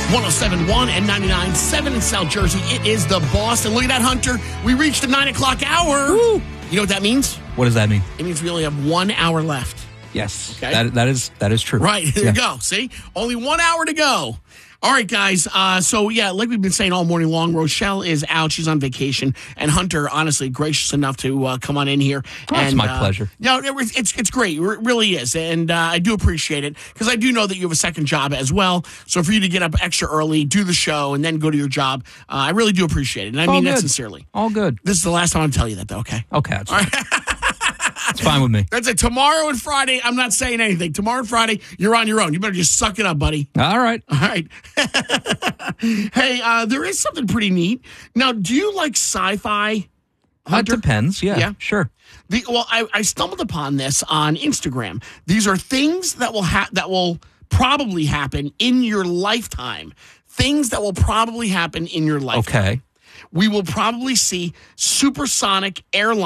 107.1 and 99.7 in South Jersey. It is the boss. And look at that, Hunter. We reached the 9 o'clock hour. Woo. You know what that means? What does that mean? It means we only have 1 hour left. Yes. Okay. That is true. Right. There you go. See? Only 1 hour to go. All right, guys. So, yeah, like we've been saying all morning long, Rochelle is out. She's on vacation. And Hunter, honestly, gracious enough to come on in here. Oh, it's my pleasure. No, it's great. It really is. And I do appreciate it because I do know that you have a second job as well. So for you to get up extra early, do the show, and then go to your job, I really do appreciate it. And I mean that sincerely. All good. This is the last time I'm telling you that, though, okay? Okay. That's fine. It's fine with me. That's it. Tomorrow and Friday, I'm not saying anything. Tomorrow and Friday, you're on your own. You better just suck it up, buddy. All right. All right. Hey, there is something pretty neat. Now, do you like sci-fi, Hunter? It depends. Yeah. Sure. I stumbled upon this on Instagram. These are things that will probably happen in your lifetime. Things that will probably happen in your lifetime. Okay. We will probably see supersonic airlines